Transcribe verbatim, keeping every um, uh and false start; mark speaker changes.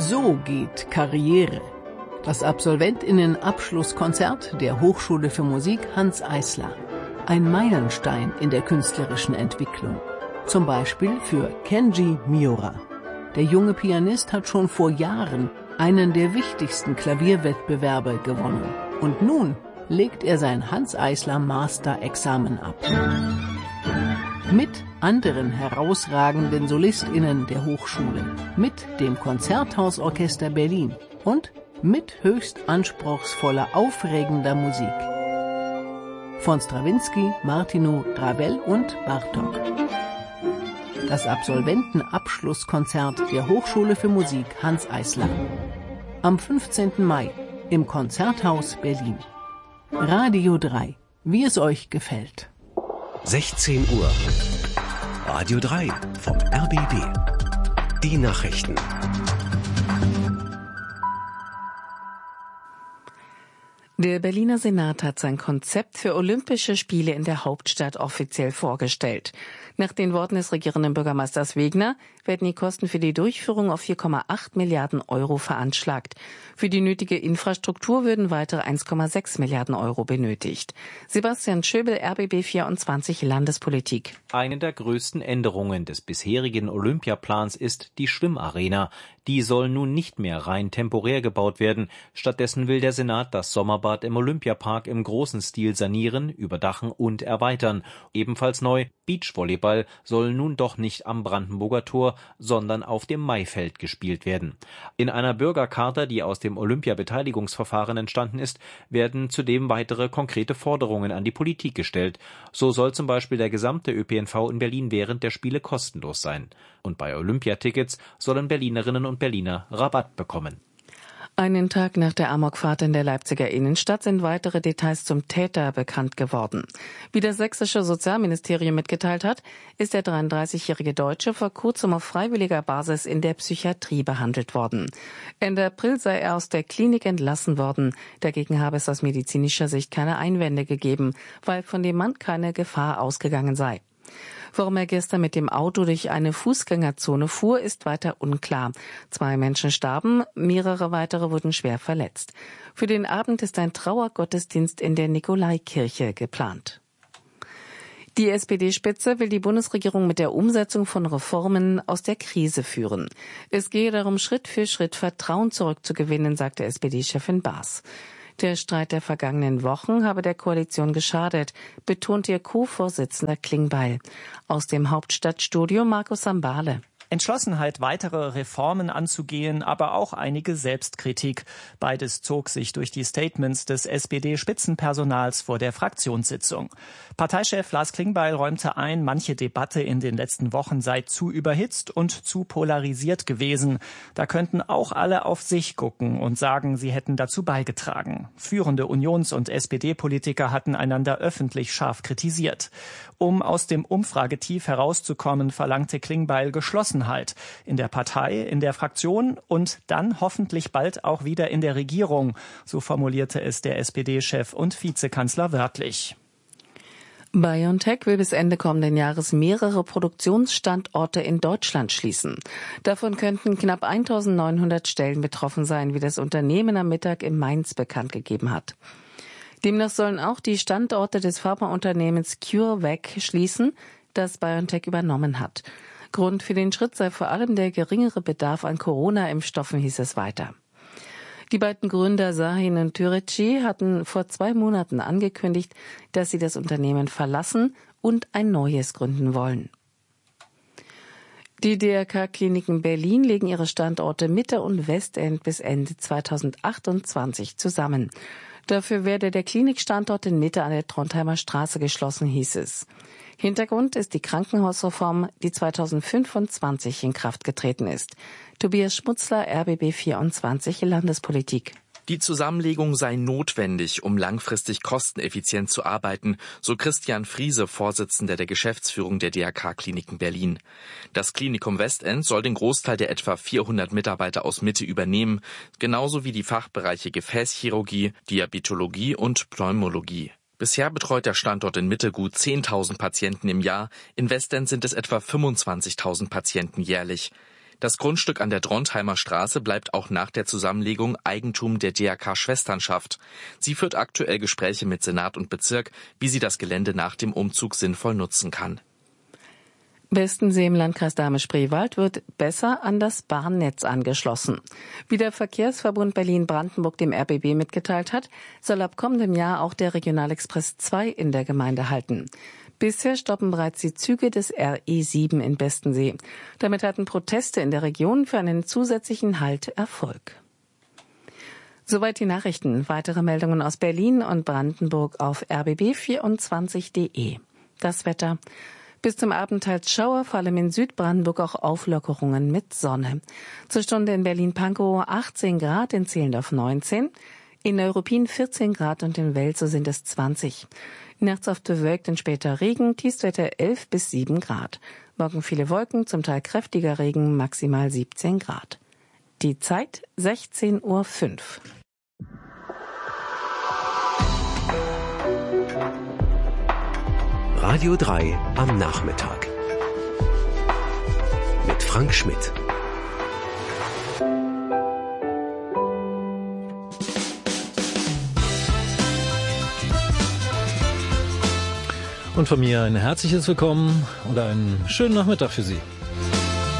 Speaker 1: So geht Karriere. Das Absolventinnen-Abschlusskonzert der Hochschule für Musik Hanns Eisler. Ein Meilenstein in der künstlerischen Entwicklung. Zum Beispiel für Kenji Miura. Der junge Pianist hat schon vor Jahren einen der wichtigsten Klavierwettbewerbe gewonnen. Und nun legt er sein Hanns Eisler Master-Examen ab. Mit anderen herausragenden SolistInnen der Hochschule, mit dem Konzerthausorchester Berlin und mit höchst anspruchsvoller, aufregender Musik. Von Strawinsky, Martinu, Ravel und Bartók. Das Absolventenabschlusskonzert der Hochschule für Musik Hanns Eisler. Am fünfzehnten Mai im Konzerthaus Berlin. Radio drei, wie es euch gefällt.
Speaker 2: sechzehn Uhr. Radio drei vom R B B. Die Nachrichten.
Speaker 3: Der Berliner Senat hat sein Konzept für Olympische Spiele in der Hauptstadt offiziell vorgestellt. Nach den Worten des regierenden Bürgermeisters Wegner werden die Kosten für die Durchführung auf vier Komma acht Milliarden Euro veranschlagt. Für die nötige Infrastruktur würden weitere eins Komma sechs Milliarden Euro benötigt. Sebastian Schöbel, R B B vierundzwanzig Landespolitik.
Speaker 4: Eine der größten Änderungen des bisherigen Olympiaplans ist die Schwimmarena. Die soll nun nicht mehr rein temporär gebaut werden. Stattdessen will der Senat das Sommerbad im Olympiapark im großen Stil sanieren, überdachen und erweitern. Ebenfalls neu: Beachvolleyball soll nun doch nicht am Brandenburger Tor, sondern auf dem Maifeld gespielt werden. In einer Bürgercharta, die aus dem Olympiabeteiligungsverfahren entstanden ist, werden zudem weitere konkrete Forderungen an die Politik gestellt. So soll zum Beispiel der gesamte Ö P N V in Berlin während der Spiele kostenlos sein. Und bei Olympiatickets sollen Berlinerinnen und Berliner Rabatt bekommen.
Speaker 3: Einen Tag nach der Amokfahrt in der Leipziger Innenstadt sind weitere Details zum Täter bekannt geworden. Wie das sächsische Sozialministerium mitgeteilt hat, ist der dreiunddreißigjährige Deutsche vor kurzem auf freiwilliger Basis in der Psychiatrie behandelt worden. Ende April sei er aus der Klinik entlassen worden. Dagegen habe es aus medizinischer Sicht keine Einwände gegeben, weil von dem Mann keine Gefahr ausgegangen sei. Warum er gestern mit dem Auto durch eine Fußgängerzone fuhr, ist weiter unklar. Zwei Menschen starben, mehrere weitere wurden schwer verletzt. Für den Abend ist ein Trauergottesdienst in der Nikolaikirche geplant. Die S P D-Spitze will die Bundesregierung mit der Umsetzung von Reformen aus der Krise führen. Es gehe darum, Schritt für Schritt Vertrauen zurückzugewinnen, sagte S P D-Chefin Baas. Der Streit der vergangenen Wochen habe der Koalition geschadet, betont ihr Co-Vorsitzender Klingbeil. Aus dem Hauptstadtstudio Markus Sambale.
Speaker 5: Entschlossenheit, weitere Reformen anzugehen, aber auch einige Selbstkritik. Beides zog sich durch die Statements des S P D-Spitzenpersonals vor der Fraktionssitzung. Parteichef Lars Klingbeil räumte ein, manche Debatte in den letzten Wochen sei zu überhitzt und zu polarisiert gewesen. Da könnten auch alle auf sich gucken und sagen, sie hätten dazu beigetragen. Führende Unions- und S P D-Politiker hatten einander öffentlich scharf kritisiert. Um aus dem Umfragetief herauszukommen, verlangte Klingbeil Geschlossenheit in der Partei, in der Fraktion und dann hoffentlich bald auch wieder in der Regierung. So formulierte es der S P D-Chef und Vizekanzler wörtlich.
Speaker 3: BioNTech will bis Ende kommenden Jahres mehrere Produktionsstandorte in Deutschland schließen. Davon könnten knapp eintausendneunhundert Stellen betroffen sein, wie das Unternehmen am Mittag in Mainz bekannt gegeben hat. Demnach sollen auch die Standorte des Pharmaunternehmens CureVac schließen, das BioNTech übernommen hat. Grund für den Schritt sei vor allem der geringere Bedarf an Corona-Impfstoffen, hieß es weiter. Die beiden Gründer Sahin und Türeci hatten vor zwei Monaten angekündigt, dass sie das Unternehmen verlassen und ein neues gründen wollen. Die D R K-Kliniken Berlin legen ihre Standorte Mitte und Westend bis Ende zweitausendachtundzwanzig zusammen. Dafür werde der Klinikstandort in Mitte an der Trondheimer Straße geschlossen, hieß es. Hintergrund ist die Krankenhausreform, die zweitausendfünfundzwanzig in Kraft getreten ist. Tobias Schmutzler, R B B vierundzwanzig Landespolitik.
Speaker 6: Die Zusammenlegung sei notwendig, um langfristig kosteneffizient zu arbeiten, so Christian Friese, Vorsitzender der Geschäftsführung der D R K-Kliniken Berlin. Das Klinikum Westend soll den Großteil der etwa vierhundert Mitarbeiter aus Mitte übernehmen, genauso wie die Fachbereiche Gefäßchirurgie, Diabetologie und Pneumologie. Bisher betreut der Standort in Mitte gut zehntausend Patienten im Jahr, in Westend sind es etwa fünfundzwanzigtausend Patienten jährlich. Das Grundstück an der Drontheimer Straße bleibt auch nach der Zusammenlegung Eigentum der D R K-Schwesternschaft. Sie führt aktuell Gespräche mit Senat und Bezirk, wie sie das Gelände nach dem Umzug sinnvoll nutzen kann.
Speaker 3: Westensee im Landkreis Dahme-Spreewald wird besser an das Bahnnetz angeschlossen. Wie der Verkehrsverbund Berlin-Brandenburg dem R B B mitgeteilt hat, soll ab kommendem Jahr auch der Regionalexpress zwei in der Gemeinde halten. Bisher stoppen bereits die Züge des R E sieben in Westensee. Damit hatten Proteste in der Region für einen zusätzlichen Halt Erfolg. Soweit die Nachrichten. Weitere Meldungen aus Berlin und Brandenburg auf r b b vierundzwanzig punkt de. Das Wetter. Bis zum Abend teils Schauer, vor allem in Südbrandenburg auch Auflockerungen mit Sonne. Zur Stunde in Berlin-Pankow achtzehn Grad, in Zehlendorf neunzehn, in Neuruppin vierzehn Grad und in Welzow sind es zwanzig. Nachts oft bewölkt und später Regen, Tiefstwerte elf bis sieben Grad. Morgen viele Wolken, zum Teil kräftiger Regen, maximal siebzehn Grad. Die Zeit sechzehn Uhr fünf.
Speaker 2: Radio drei am Nachmittag. Mit Frank Schmidt.
Speaker 7: Und von mir ein herzliches Willkommen und einen schönen Nachmittag für Sie.